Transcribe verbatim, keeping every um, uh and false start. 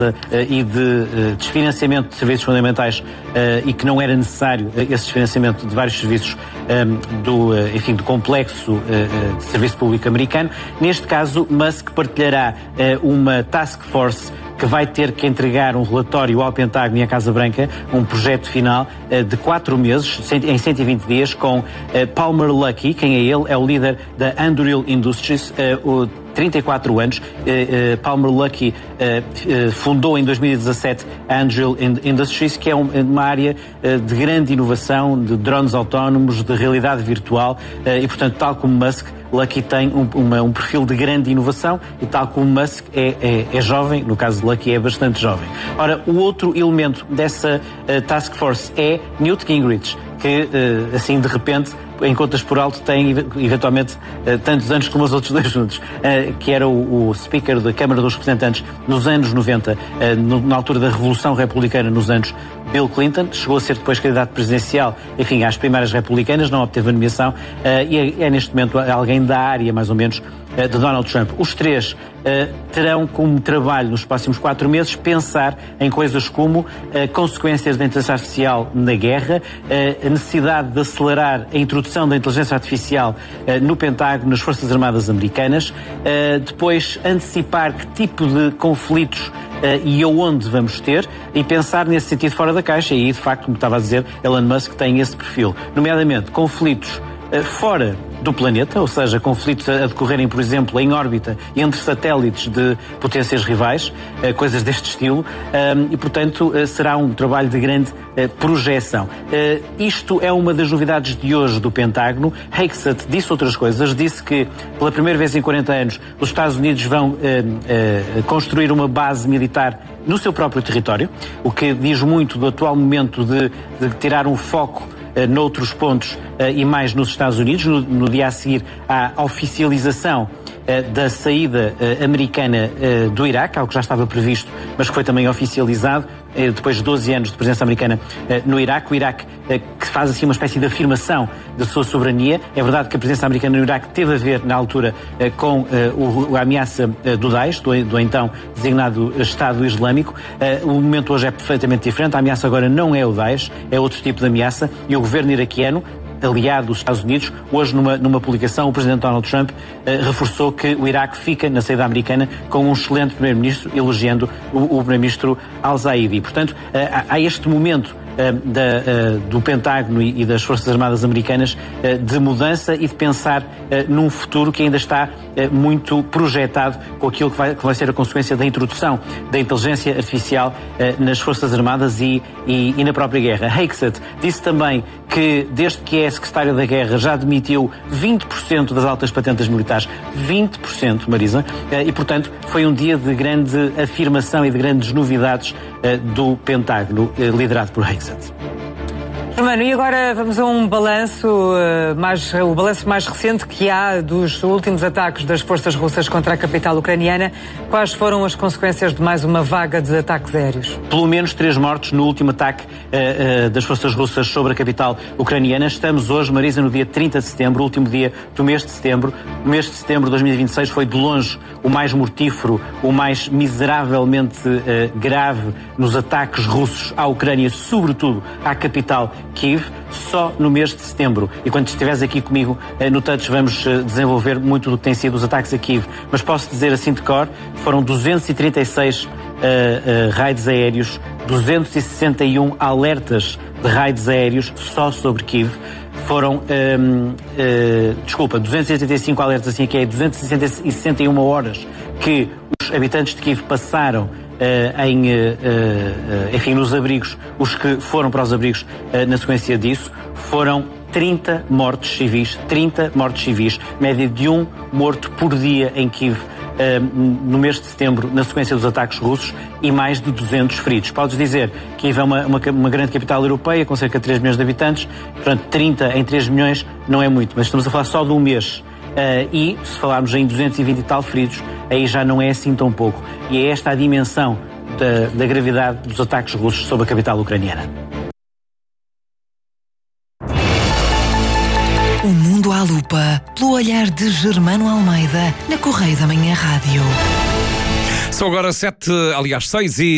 e de desfinanciamento de serviços fundamentais e que não era necessário esse desfinanciamento de vários serviços do, enfim, do complexo de serviço público americano. Neste caso, Musk partilhará uma task force que vai ter que entregar um relatório ao Pentágono e à Casa Branca, um projeto final de quatro meses, em cento e vinte dias, com Palmer Luckey. Quem é ele? É o líder da Anduril Industries, o trinta e quatro anos. Uh, uh, Palmer Luckey uh, uh, fundou em dois mil e dezassete a Anduril Industries, que é um, uma área uh, de grande inovação, de drones autónomos, de realidade virtual, uh, e portanto, tal como Musk, Luckey tem um, uma, um perfil de grande inovação e tal como Musk é, é, é jovem, no caso de Luckey é bastante jovem. Ora, o outro elemento dessa uh, task force é Newt Gingrich, que uh, assim de repente, em contas por alto, tem eventualmente uh, tantos anos como os outros dois juntos, uh, que era o, o Speaker da Câmara dos Representantes nos anos noventa, uh, no, na altura da Revolução Republicana, nos anos Bill Clinton, chegou a ser depois candidato presidencial, enfim, às primárias republicanas, não obteve a nomeação, uh, e é, é neste momento alguém da área, mais ou menos, uh, de Donald Trump. Os três uh, terão como trabalho, nos próximos quatro meses, pensar em coisas como uh, consequências da inteligência artificial na guerra, uh, a necessidade de acelerar a introdução da inteligência artificial uh, no Pentágono, nas Forças Armadas Americanas, uh, depois antecipar que tipo de conflitos Uh, e aonde vamos ter, e pensar nesse sentido fora da caixa, e aí, de facto, como estava a dizer, Elon Musk tem esse perfil, nomeadamente conflitos uh, fora do planeta, ou seja, conflitos a decorrerem, por exemplo, em órbita entre satélites de potências rivais, uh, coisas deste estilo, um, e, portanto, uh, será um trabalho de grande uh, projeção. Uh, isto é uma das novidades de hoje do Pentágono. Hexat disse outras coisas, disse que, pela primeira vez em quarenta anos, os Estados Unidos vão uh, uh, construir uma base militar no seu próprio território, o que diz muito do atual momento de, de tirar um foco uh, noutros pontos uh, e mais nos Estados Unidos, no, no dia a seguir à oficialização uh, da saída uh, americana uh, do Iraque, algo que já estava previsto, mas que foi também oficializado, uh, depois de doze anos de presença americana uh, no Iraque. O Iraque uh, que faz assim uma espécie de afirmação da sua soberania. É verdade que a presença americana no Iraque teve a ver, na altura, uh, com uh, o, a ameaça uh, do Daesh, do, do então designado Estado Islâmico. Uh, o momento hoje é perfeitamente diferente. A ameaça agora não é o Daesh, é outro tipo de ameaça, e o governo iraquiano, aliado dos Estados Unidos, hoje numa, numa publicação, o presidente Donald Trump uh, reforçou que o Iraque fica na saída americana com um excelente primeiro-ministro, elogiando o, o primeiro-ministro Al-Zaidi. Portanto, uh, há este momento uh, da, uh, do Pentágono e, e das Forças Armadas Americanas uh, de mudança e de pensar uh, num futuro que ainda está uh, muito projetado com aquilo que vai, que vai ser a consequência da introdução da inteligência artificial uh, nas Forças Armadas e, e, e na própria guerra. Hexat disse também que, desde que é secretário da Guerra, já demitiu vinte por cento das altas patentes militares. vinte por cento, Marisa. E, portanto, foi um dia de grande afirmação e de grandes novidades do Pentágono, liderado por Hexat. Germano, e agora vamos a um balanço, uh, mais, o balanço mais recente que há dos últimos ataques das forças russas contra a capital ucraniana. Quais foram as consequências de mais uma vaga de ataques aéreos? Pelo menos três mortos no último ataque uh, uh, das forças russas sobre a capital ucraniana. Estamos hoje, Marisa, no dia trinta de setembro, último dia do mês de setembro. O mês de setembro de dois mil e vinte e seis foi, de longe, o mais mortífero, o mais miseravelmente uh, grave nos ataques russos à Ucrânia, sobretudo à capital Kiev, só no mês de setembro. E quando estiveres aqui comigo no Touch, vamos desenvolver muito do que tem sido os ataques a Kiev. Mas posso dizer assim de cor, foram duzentos e trinta e seis uh, uh, raids aéreos, duzentos e sessenta e um alertas de raids aéreos só sobre Kiev. Foram, um, uh, desculpa, duzentos e oitenta e cinco alertas, assim que é, duzentos e sessenta e uma horas que os habitantes de Kiev passaram Uh, em, uh, uh, enfim, nos abrigos, os que foram para os abrigos uh, na sequência disso, foram trinta mortos civis, trinta mortos civis, média de um morto por dia em Kiev, uh, no mês de setembro, na sequência dos ataques russos, e mais de duzentos feridos. Podes dizer que Kiev é uma, uma, uma grande capital europeia, com cerca de três milhões de habitantes, portanto, trinta em três milhões não é muito, mas estamos a falar só de um mês. Uh, e, se falarmos em duzentos e vinte e tal feridos, aí já não é assim tão pouco. E é esta a dimensão da, da gravidade dos ataques russos sobre a capital ucraniana. O Mundo à Lupa, pelo olhar de Germano Almeida, na Correio da Manhã Rádio. São agora sete, aliás, seis e...